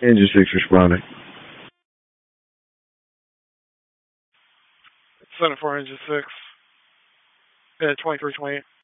Engine 6 responding. Center 4 Engine 6. Yeah, 2328.